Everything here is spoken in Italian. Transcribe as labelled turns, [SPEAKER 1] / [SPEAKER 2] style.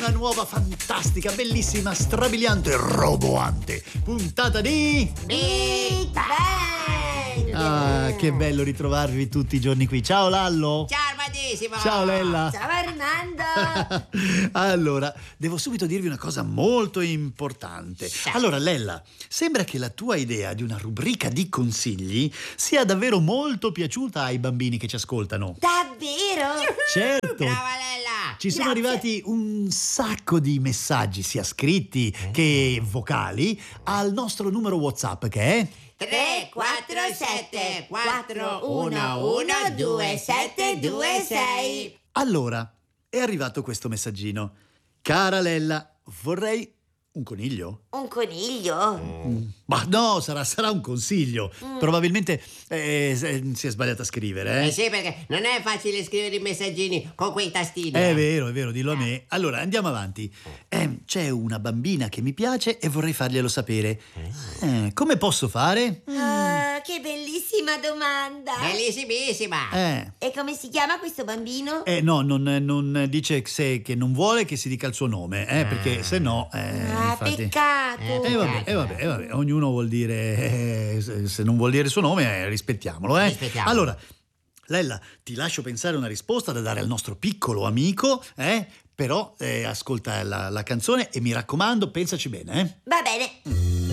[SPEAKER 1] una nuova, fantastica, bellissima, strabiliante, roboante puntata di
[SPEAKER 2] Big Bang!
[SPEAKER 1] Ah, che bello ritrovarvi tutti i giorni qui. Ciao Lallo.
[SPEAKER 2] Ciao Armadissimo.
[SPEAKER 1] Ciao Lella.
[SPEAKER 3] Ciao Armando.
[SPEAKER 1] Allora, devo subito dirvi una cosa molto importante. Allora, Lella, sembra che la tua idea di una rubrica di consigli sia davvero molto piaciuta ai bambini che ci ascoltano.
[SPEAKER 3] Davvero?
[SPEAKER 1] Certo.
[SPEAKER 2] Brava Lella.
[SPEAKER 1] Ci sono
[SPEAKER 3] Grazie.
[SPEAKER 1] arrivati un sacco di messaggi, sia scritti che vocali, al nostro numero WhatsApp che è
[SPEAKER 2] 347 411 2726.
[SPEAKER 1] Allora, è arrivato questo messaggino. Cara Lella, vorrei un coniglio?
[SPEAKER 3] Un coniglio?
[SPEAKER 1] Ma no, sarà un consiglio. Probabilmente si è sbagliato a scrivere,
[SPEAKER 2] Eh sì, perché non è facile scrivere i messaggini con quei tastini.
[SPEAKER 1] È vero, dillo a me. Allora, andiamo avanti. C'è una bambina che mi piace e vorrei farglielo sapere. Come posso fare?
[SPEAKER 3] Ah, che bellissima domanda.
[SPEAKER 2] Bellissimissima.
[SPEAKER 3] E come si chiama questo bambino?
[SPEAKER 1] No, non dice che non vuole che si dica il suo nome, perché se no... infatti...
[SPEAKER 3] Peccato.
[SPEAKER 1] Vabbè, ognuno vuol dire, se non vuol dire il suo nome, rispettiamolo,
[SPEAKER 2] Rispettiamolo.
[SPEAKER 1] Allora, Lella, ti lascio pensare una risposta da dare al nostro piccolo amico, però ascolta la canzone e mi raccomando, pensaci bene,
[SPEAKER 3] Va bene.